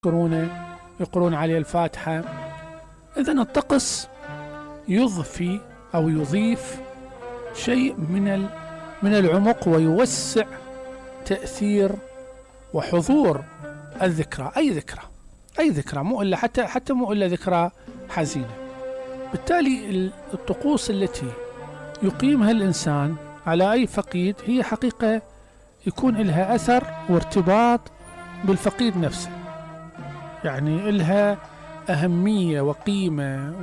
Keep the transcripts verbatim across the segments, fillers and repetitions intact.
يذكرونه، يقرون عليه الفاتحة. إذن الطقس يضفي أو يضيف شيء من من العمق ويوسع تأثير وحضور الذكرى، أي ذكرى أي ذكرى مو إلا حتى حتى مو إلا ذكرى حزينة. بالتالي الطقوس التي يقيمها الإنسان على أي فقيد هي حقيقة يكون لها أثر وارتباط بالفقيد نفسه، يعني لها أهمية وقيمة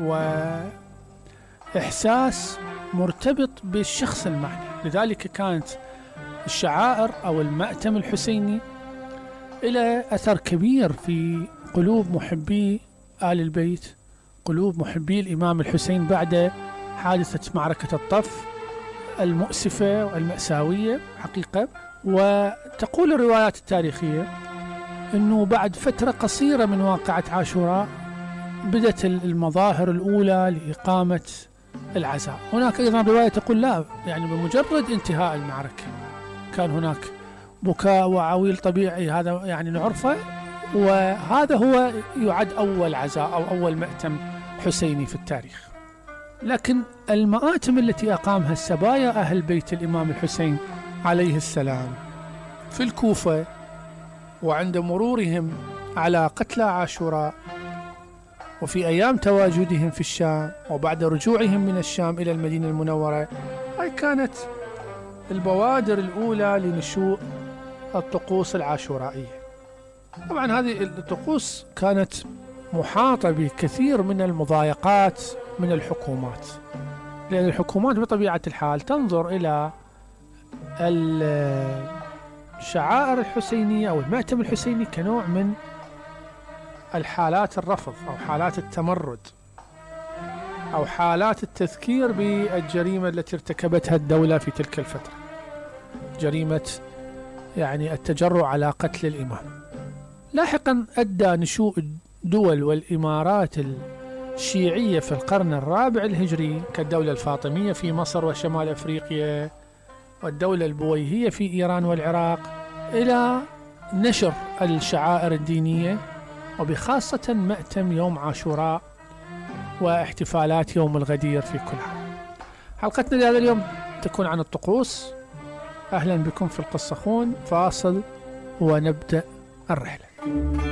وإحساس مرتبط بالشخص المعني. لذلك كانت الشعائر أو المأتم الحسيني إلى أثر كبير في قلوب محبي آل البيت، قلوب محبي الإمام الحسين بعد حادثة معركة الطف المؤسفة والمأساوية حقيقة. وتقول الروايات التاريخية أنه بعد فترة قصيرة من واقعة عاشوراء بدأت المظاهر الأولى لإقامة العزاء. هناك أيضا رواية تقول لا، يعني بمجرد انتهاء المعركة كان هناك بكاء وعويل طبيعي، هذا يعني نعرفه، وهذا هو يعد أول عزاء أو أول مأتم حسيني في التاريخ. لكن المآتم التي أقامها السبايا أهل بيت الإمام الحسين عليه السلام في الكوفة وعند مرورهم على قتلى عاشوراء وفي أيام تواجدهم في الشام وبعد رجوعهم من الشام إلى المدينة المنورة، هاي كانت البوادر الأولى لنشوء الطقوس العاشورائية. طبعا هذه الطقوس كانت محاطة بكثير من المضايقات من الحكومات، لأن الحكومات بطبيعة الحال تنظر إلى الشعائر الحسينية أو المأتم الحسيني كنوع من الحالات الرفض أو حالات التمرد أو حالات التذكير بالجريمة التي ارتكبتها الدولة في تلك الفترة، جريمة يعني التجرؤ على قتل الإمام. لاحقا أدى نشوء الدول والإمارات الشيعية في القرن الرابع الهجري كالدولة الفاطمية في مصر وشمال أفريقيا والدولة البويهية في إيران والعراق إلى نشر الشعائر الدينية، وبخاصة مأتم يوم عاشوراء واحتفالات يوم الغدير في كل عام. حلقتنا لهذا اليوم تكون عن الطقوس. أهلا بكم في القصة خون، فاصل ونبدأ الرحلة.